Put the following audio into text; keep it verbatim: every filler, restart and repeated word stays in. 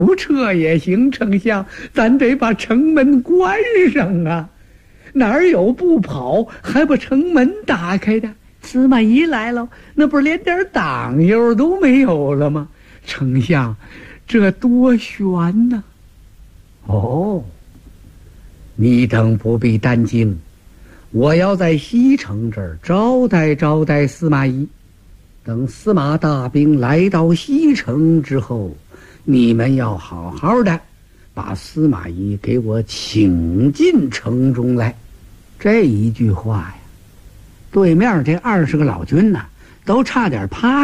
不撤也行，丞相，咱得把城门关上啊！哪儿有不跑还把城门打开的？司马懿来了，那不是连点挡油都没有了吗？丞相，这多悬呐！哦，你等不必担惊，我要在西城这儿招待招待司马懿。等司马大兵来到西城之后，你们要好好的把司马懿给我请进城中来。这一句话呀，对面这二十个老军呢，都差点趴